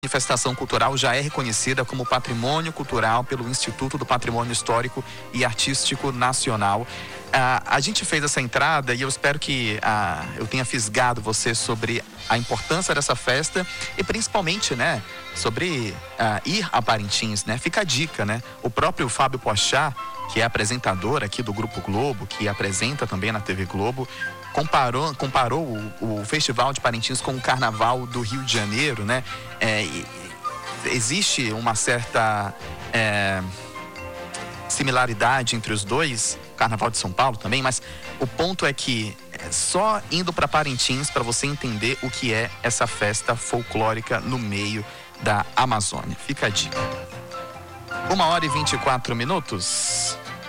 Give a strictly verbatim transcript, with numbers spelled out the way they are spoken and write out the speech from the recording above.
manifestação cultural já é reconhecida como patrimônio cultural pelo Instituto do Patrimônio Histórico e Artístico Nacional. Ah, a gente fez essa entrada e eu espero que ah, eu tenha fisgado você sobre a importância dessa festa e principalmente, né, sobre ah, ir a Parintins, né? Fica a dica, né? O próprio Fábio Pochá, que é apresentador aqui do Grupo Globo, que apresenta também na T V Globo, comparou, comparou o, o Festival de Parintins com o Carnaval do Rio de Janeiro, né? É, existe uma certa é, similaridade entre os dois, Carnaval de São Paulo também, mas o ponto é que é só indo para Parintins para você entender o que é essa festa folclórica no meio da Amazônia. Fica a dica. Uma hora e vinte e quatro minutos.